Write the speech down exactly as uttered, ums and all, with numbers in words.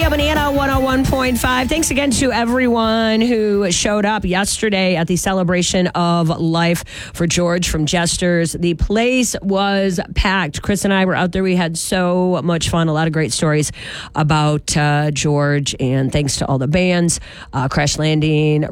Radio Banana one oh one point five. Thanks again to everyone who showed up yesterday at the celebration of life for George from Jesters. The place was packed. Chris and I were out there. We had so much fun. A lot of great stories about uh, George, and thanks to all the bands, uh, Crash Landing,